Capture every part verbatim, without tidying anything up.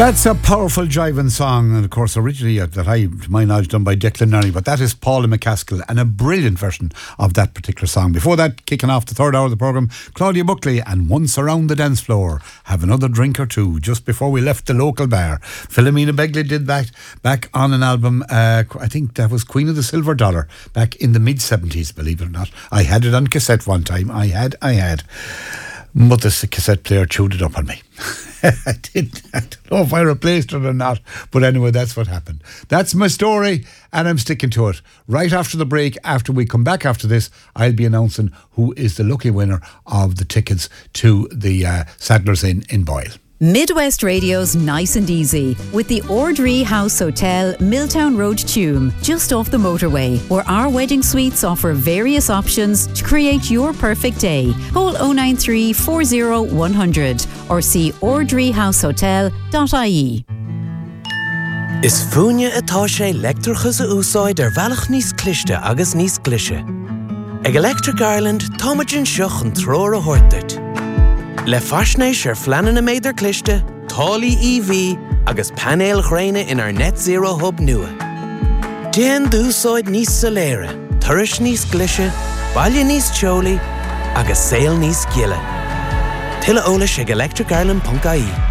That's a powerful jiving song, and of course originally uh, that I, to my knowledge, done by Declan Nerney, but that is Paula McCaskill, and a brilliant version of that particular song. Before that, kicking off the third hour of the programme, Claudia Buckley and Once Around the Dance Floor. Have another drink or two just before we left the local bar. Philomena Begley did that back on an album, uh, I think that was Queen of the Silver Dollar, back in the mid-seventies, believe it or not. I had it on cassette one time. I had, I had. But the cassette player chewed it up on me. I didn't I don't know if I replaced it or not, but anyway, that's what happened. That's my story, and I'm sticking to it. Right after the break, after we come back after this, I'll be announcing who is the lucky winner of the tickets to the uh, Sadler's Inn in Boyle. Midwest Radio's Nice and Easy with the Ordree House Hotel, Milltown Road, Tuam, just off the motorway, where our wedding suites offer various options to create your perfect day. Call oh nine three, four oh, one hundred or see ordree house hotel dot I E. Is fúine atá sé leictreachas a úsáid ar bhealach níos cliste agus níos glise. Ag Electric Ireland, táimeann seach an tróir a thuirteart. Le fascnéis ar fleanan na méidir cliste, tálaí E V agus panéil ghréine in our net zero hub nua. Déan dúsáid níos soléire, turais níos glise, baile níos teolaí agus saol níos giile. Tuilleadh eolais ag electric ireland dot I E.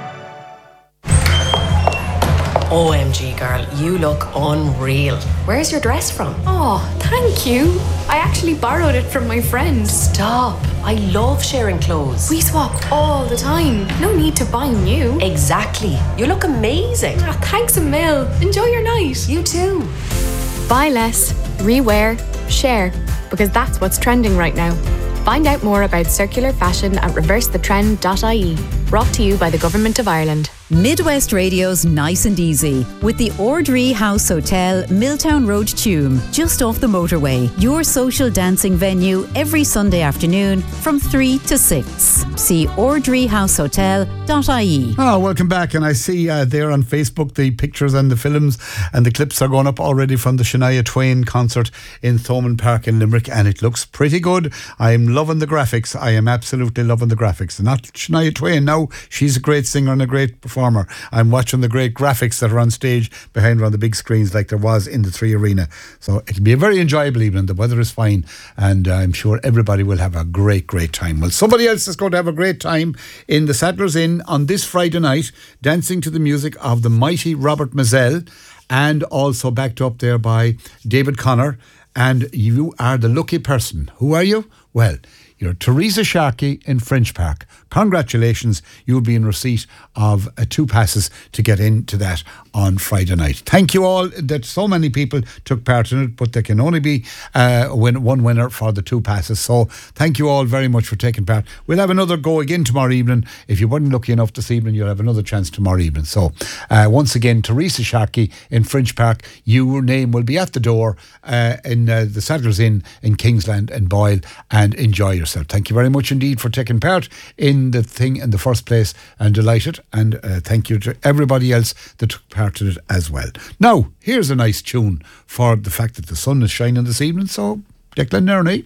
O M G, girl, you look unreal. Where's your dress from? Oh, thank you. I actually borrowed it from my friend. Stop. I love sharing clothes. We swap all the time. No need to buy new. Exactly. You look amazing. Oh, thanks a mil. Enjoy your night. You too. Buy less, rewear, share, because that's what's trending right now. Find out more about circular fashion at reverse the trend dot I E. Brought to you by the Government of Ireland. Midwest Radio's Nice and Easy with the Ordree House Hotel, Milltown Road, Tuam, just off the motorway. Your social dancing venue every Sunday afternoon from three to six. See ordree house hotel dot I E. Oh, welcome back. And I see uh, there on Facebook the pictures and the films and the clips are going up already from the Shania Twain concert in Thomond Park in Limerick, and it looks pretty good. I'm loving the graphics. I am absolutely loving the graphics. Not Shania Twain now. She's a great singer and a great performer. I'm watching the great graphics that are on stage behind her on the big screens like there was in the Three Arena. So it'll be a very enjoyable evening. The weather is fine, and uh, I'm sure everybody will have a great, great time. Well, somebody else is going to have a great time in the Sadler's Inn on this Friday night, dancing to the music of the mighty Robert Mazzell, and also backed up there by David Connor. And you are the lucky person. Who are you? Well, you're Teresa Sharkey in French Park. Congratulations, you'll be in receipt of uh, two passes to get into that on Friday night. Thank you all that so many people took part in it, but there can only be uh, win- one winner for the two passes. So thank you all very much for taking part. We'll have another go again tomorrow evening. If you weren't lucky enough this evening, you'll have another chance tomorrow evening. So uh, once again, Teresa Sharkey in French Park, your name will be at the door uh, in uh, the Sadler's Inn in Kingsland and Boyle, and enjoy yourself. Thank you very much indeed for taking part in the thing in the first place, and delighted, and uh, thank you to everybody else that took part in it as well. Now, here's a nice tune for the fact that the sun is shining this evening, so Declan Nerney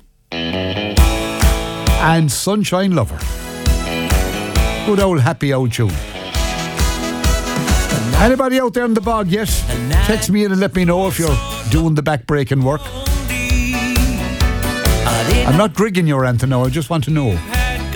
and Sunshine Lover. Good old happy old tune. Anybody out there in the bog yet? Text me in and let me know if you're doing the back-breaking work. I'm not grigging your anthem now, I just want to know.